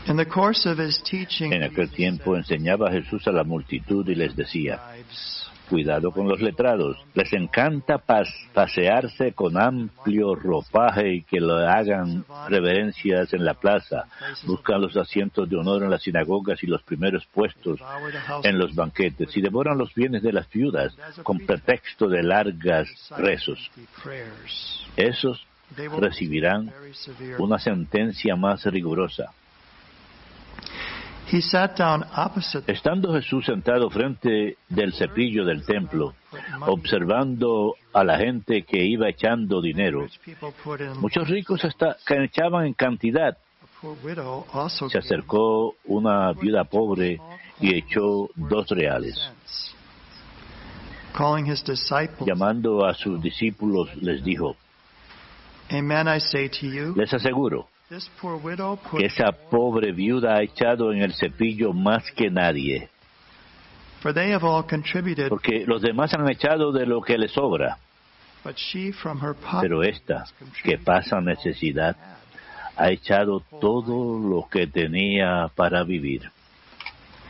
En aquel tiempo enseñaba Jesús a la multitud y les decía: cuidado con los letrados, les encanta pasearse con amplio ropaje y que le hagan reverencias en la plaza, buscan los asientos de honor en las sinagogas y los primeros puestos en los banquetes, y devoran los bienes de las viudas con pretexto de largas rezos. Esos recibirán una sentencia más rigurosa. Estando Jesús sentado frente del cepillo del templo, observando a la gente que iba echando dinero, muchos ricos que echaban en cantidad. Se acercó una viuda pobre y echó 2 reales. Llamando a sus discípulos, les dijo: les aseguro que esa pobre viuda ha echado en el cepillo más que nadie, porque los demás han echado de lo que les sobra, pero esta, que pasa necesidad, ha echado todo lo que tenía para vivir.